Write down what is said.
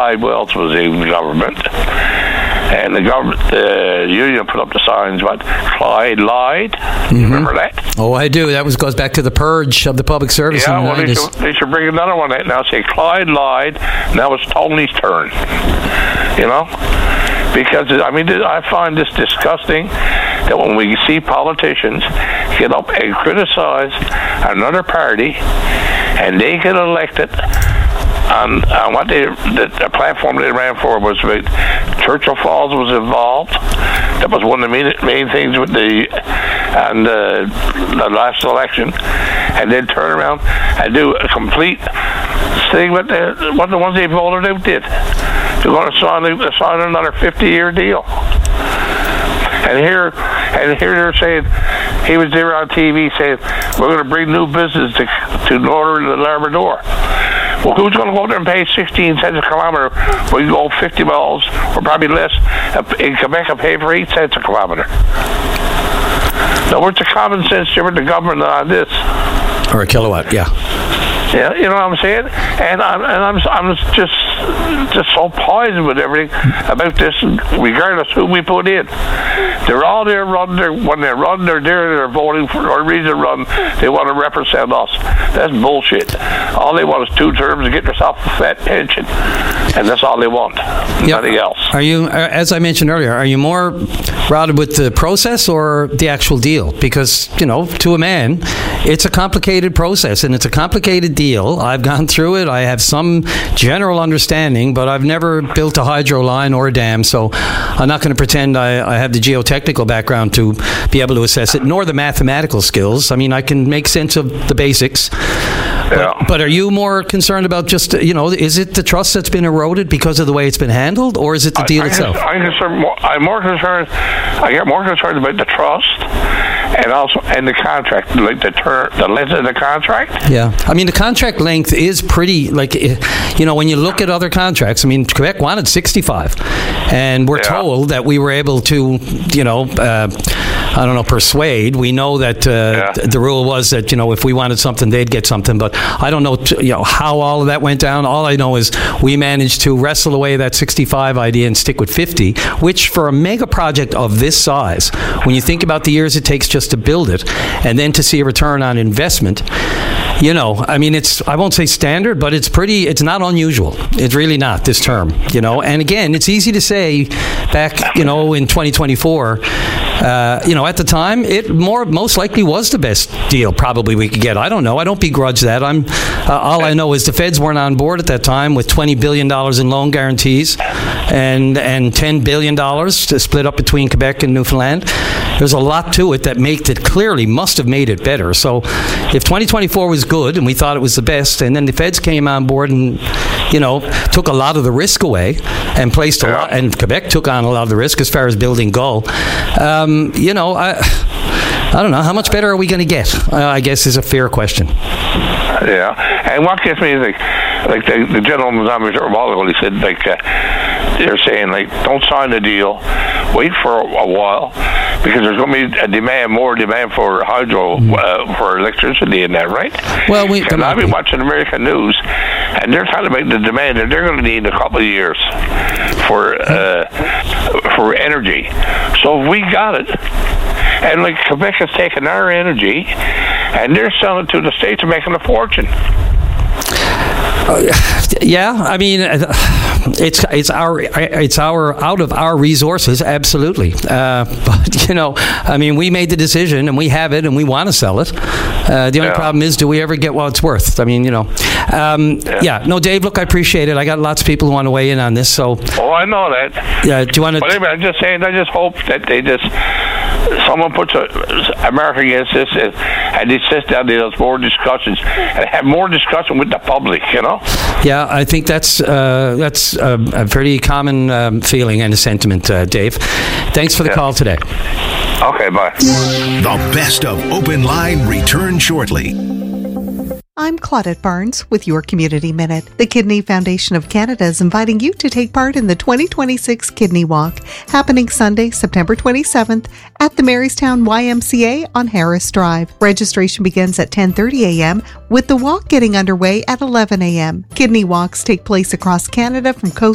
Clyde Wells was in the government. And the union put up the signs, what, Clyde lied. Mm-hmm. You remember that? Oh, I do. That goes back to the purge of the public service. Yeah, well, they should bring another one out now. Say Clyde lied. Now it's Tony's turn. You know? Because, I mean, I find this disgusting that when we see politicians get up and criticize another party and they get elected on what the platform they ran for was about Churchill Falls was involved. That was one of the main things with the last election. And then turn around and do a complete thing what the ones they voted out did. They're going to sign another 50-year deal. And here they're saying, he was there on TV saying, we're going to bring new business to northern Labrador. Well, who's going to go there and pay 16 cents a kilometer when you go 50 miles, or probably less, in Quebec and pay for 8 cents a kilometer? Now, where's the common sense different the government on this? Or a kilowatt, yeah. Yeah, you know what I'm saying? And I'm just so poisoned with everything about this, regardless who we put in. They're all there when they run, they're voting for a reason to run. They want to represent us. That's bullshit. All they want is 2 terms to get themselves a fat pension. And that's all they want. Yep. Nothing else. Are you, as I mentioned earlier, are you more routed with the process or the actual deal? Because, you know, to a man, it's a complicated process and it's a complicated deal. I've gone through it. I have some general understanding, but I've never built a hydro line or a dam, so I'm not going to pretend I have the geotechnical background to be able to assess it, nor the mathematical skills. I mean, I can make sense of the basics. But are you more concerned about just, you know, is it the trust that's been eroded because of the way it's been handled, or is it the deal itself? I get more concerned about the trust and the contract, like the length of the contract. Yeah, I mean, the contract length is pretty, like, you know, when you look at other contracts, I mean, Quebec wanted 65, and we're told that we were able to, you know, persuade. We know that the rule was that, you know, if we wanted something, they'd get something. But I don't know, you know, how all of that went down. All I know is we managed to wrestle away that 65 idea and stick with 50, which for a mega project of this size, when you think about the years it takes just to build it, and then to see a return on investment, you know, I mean, I won't say standard, but it's not unusual. It's really not this term, you know. And again, it's easy to say back, you know, in 2024, you know, at the time, it most likely was the best deal probably we could get. I don't know. I don't begrudge that. All I know is the feds weren't on board at that time with $20 billion in loan guarantees and $10 billion to split up between Quebec and Newfoundland. There's a lot to it that clearly must have made it better. So if 2024 was good and we thought it was the best, and then the feds came on board and, you know, took a lot of the risk away and placed a lot, and Quebec took on a lot of the risk as far as building Gull, you know, I don't know. How much better are we going to get? I guess is a fair question. Yeah, and what gets me is like the gentleman on a while ago, he said, like, they're saying, like, don't sign the deal, wait for a while, because there's going to be more demand for hydro, for electricity in that, right? Well, I've been watching American news, and they're talking about the demand that they're going to need in a couple of years for energy. So if we got it, and like Quebec has taken our energy, and they're selling it to the States and making a fortune. Yeah, I mean, it's our out of our resources, absolutely. But, you know, I mean, we made the decision and we have it and we want to sell it. The only problem is, do we ever get what it's worth? I mean, you know. No, Dave, look, I appreciate it. I got lots of people who want to weigh in on this. So. Oh, I know that. Yeah, do you want to? But anyway, I'm just saying, I just hope that someone puts America against this and they sit down, there's more discussions and have more discussion with the public, you know? Yeah, I think that's a pretty common feeling and a sentiment, Dave. Thanks for the call today. Okay, bye. The best of Open Line returns shortly. I'm Claudette Barnes with your Community Minute. The Kidney Foundation of Canada is inviting you to take part in the 2026 Kidney Walk, happening Sunday, September 27th at the Marystown YMCA on Harris Drive. Registration begins at 10:30 a.m., with the walk getting underway at 11 a.m. Kidney walks take place across Canada from coast